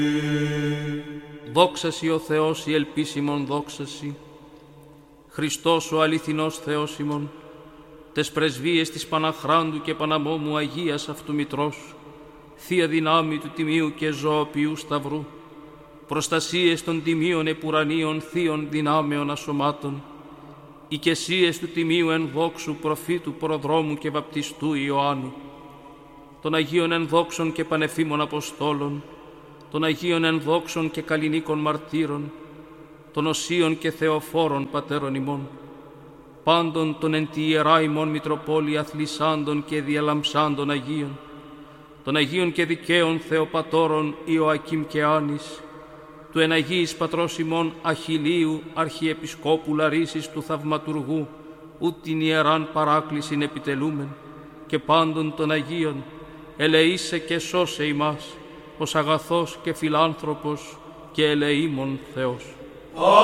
Δόξασι ο Θεός η ελπίσιμον δόξασι, Χριστός ο αληθινός Θεός ημών, τες πρεσβείες της Παναχράντου και Παναμόμου Αγίας αυτού Μητρός, Θεία δυνάμει του Τιμίου και Ζωοποιού Σταυρού, προστασίες των τιμίων επουρανίων θείων δυνάμεων ασωμάτων, οικεσίες του Τιμίου ενδόξου προφήτου προδρόμου και βαπτιστού Ιωάννου, των Αγίων ενδόξων και πανεφήμων Αποστόλων, των Αγίων ενδόξων και καλλινίκων μαρτύρων, των Οσίων και Θεοφόρων πατέρων ημών, πάντων των εν τη Ιερά ημών Μητροπόλη αθλισάντων και διαλαμψάντων Αγίων, των Αγίων και δικαίων Θεοπατώρων Ιωακήμ και Άνης, του εν Αγίης Πατρός ημών Αχιλίου Αρχιεπισκόπου Λαρίσης του Θαυματουργού, ου την Ιεράν παράκλησιν επιτελούμεν, και πάντων των Αγίων, ελεήσε και σώσε ημάς, ως αγαθός και φιλάνθρωπος και ελεήμων Θεός.